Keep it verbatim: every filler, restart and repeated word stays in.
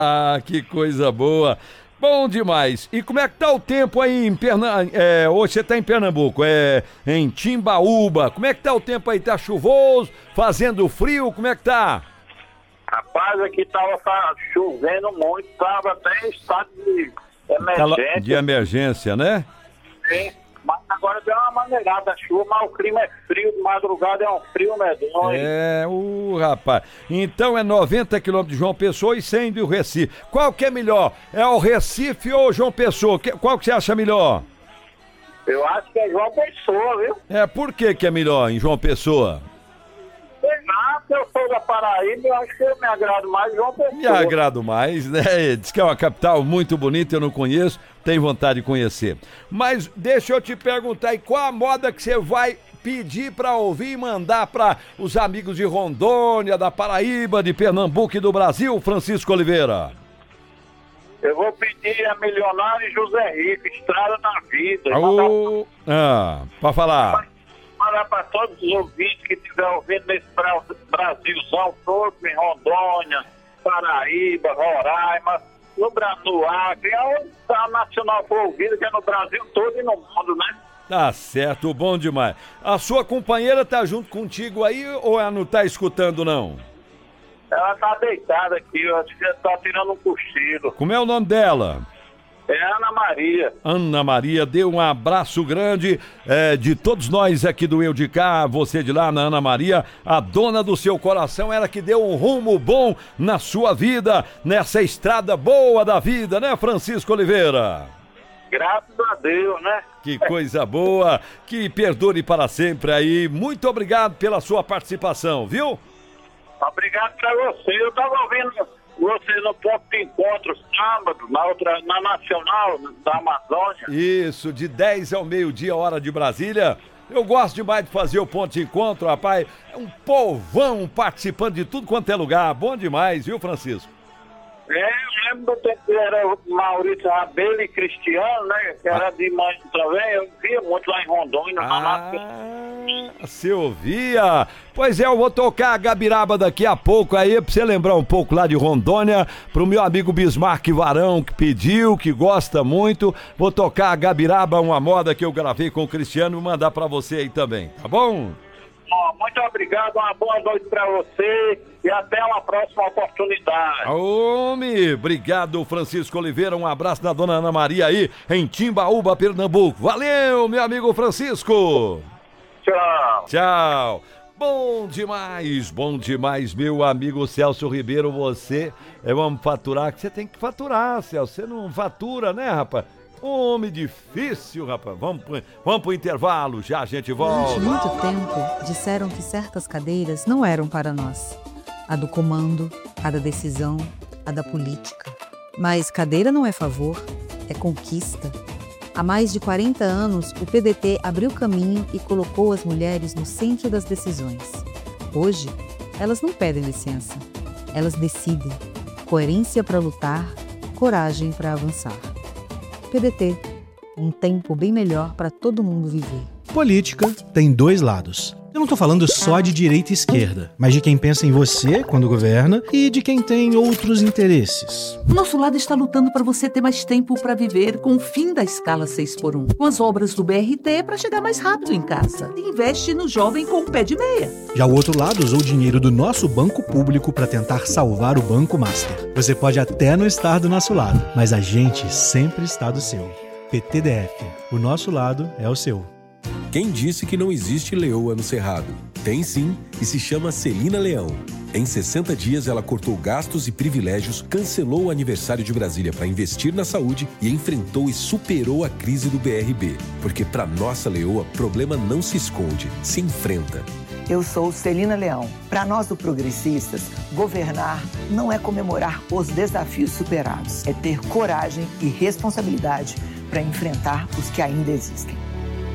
Ah, que coisa boa. Bom demais. E como é que tá o tempo aí em Pernambuco? É, hoje você tá em Pernambuco, é em Timbaúba. Como é que tá o tempo aí? Tá chuvoso? Fazendo frio? Como é que tá? Rapaz, aqui tava tá chovendo muito, tava até em estado de emergência. De emergência, né? Sim, mas agora deu uma maneirada a chuva, mas o clima é frio, de madrugada é um frio medonho. É, o rapaz. Então é noventa quilômetros de João Pessoa e cem do Recife. Qual que é melhor? É o Recife ou João Pessoa? Que- Qual que você acha melhor? Eu acho que é João Pessoa, viu? É, por que que é melhor em João Pessoa? Sei lá, se eu sou da Paraíba, eu acho que eu me agrado mais João Pessoa. Me agrado mais, né? Diz que é uma capital muito bonita, eu não conheço, tenho vontade de conhecer. Mas deixa eu te perguntar aí, qual a moda que você vai pedir pra ouvir e mandar pra os amigos de Rondônia, da Paraíba, de Pernambuco e do Brasil, Francisco Oliveira? Eu vou pedir a Milionário e José Rico, Estrada na Vida. Ô, ah, pra falar. Mandar para todos os ouvintes que estiverem ouvindo nesse Bra- Brasilzão todo, em Rondônia, Paraíba, Roraima, no Brasil, Acre, aonde a Nacional for ouvida, que é no Brasil todo e no mundo, né? Tá certo, bom demais. A sua companheira tá junto contigo aí ou ela não tá escutando, não? Ela tá deitada aqui, eu acho que ela tá tirando um cochilo. Como é o nome dela? É Ana Maria. Ana Maria, dê um abraço grande é, de todos nós aqui do Eu de Cá, você de lá, na Ana Maria, a dona do seu coração, ela que deu um rumo bom na sua vida, nessa estrada boa da vida, né, Francisco Oliveira? Graças a Deus, né? Que coisa boa, que perdure para sempre aí. Muito obrigado pela sua participação, viu? Obrigado pra você. Eu tava ouvindo você no ponto de encontro sábado, na outra, na Nacional da Amazônia. Isso, de dez ao meio-dia, hora de Brasília. Eu gosto demais de fazer o ponto de encontro, rapaz. É um povão participando de tudo quanto é lugar. Bom demais, viu, Francisco? É, eu lembro do tempo que era o Maurício Rabelo e Cristiano, né? Que era de mãe também. Eu via muito lá em Rondônia. Na Ah, você ouvia? Pois é, eu vou tocar a Gabiraba daqui a pouco aí, pra você lembrar um pouco lá de Rondônia, pro meu amigo Bismarck Varão, que pediu, que gosta muito. Vou tocar a Gabiraba, uma moda que eu gravei com o Cristiano, e mandar pra você aí também, tá bom? Ó, muito obrigado, uma boa noite pra você e até uma próxima oportunidade. Homem, obrigado, Francisco Oliveira, um abraço da dona Ana Maria aí, em Timbaúba, Pernambuco. Valeu, meu amigo Francisco. Tchau. Tchau. Bom demais, bom demais, meu amigo Celso Ribeiro, você, é, vamos faturar, que você tem que faturar, Celso, você não fatura, né, rapaz? Homem difícil, rapaz. Vamos pro, vamos pro intervalo, já a gente volta. Durante muito tempo, disseram que certas cadeiras não eram para nós. A do comando, a da decisão, a da política. Mas cadeira não é favor, é conquista. Há mais de quarenta anos, o P D T abriu caminho e colocou as mulheres no centro das decisões. Hoje, elas não pedem licença. Elas decidem. Coerência para lutar, coragem para avançar. P D T, um tempo bem melhor para todo mundo viver. Política tem dois lados. Eu não tô falando só de direita e esquerda, mas de quem pensa em você quando governa e de quem tem outros interesses. Nosso lado está lutando para você ter mais tempo para viver com o fim da escala seis por um, com as obras do B R T para chegar mais rápido em casa. E investe no jovem com o pé de meia. Já o outro lado usou o dinheiro do nosso banco público para tentar salvar o Banco Master. Você pode até não estar do nosso lado, mas a gente sempre está do seu. P T D F. O nosso lado é o seu. Quem disse que não existe leoa no Cerrado? Tem sim, e se chama Celina Leão. Em sessenta dias, ela cortou gastos e privilégios, cancelou o aniversário de Brasília para investir na saúde e enfrentou e superou a crise do B R B. Porque para nossa leoa, problema não se esconde, se enfrenta. Eu sou Celina Leão. Para nós do Progressistas, governar não é comemorar os desafios superados, é ter coragem e responsabilidade para enfrentar os que ainda existem.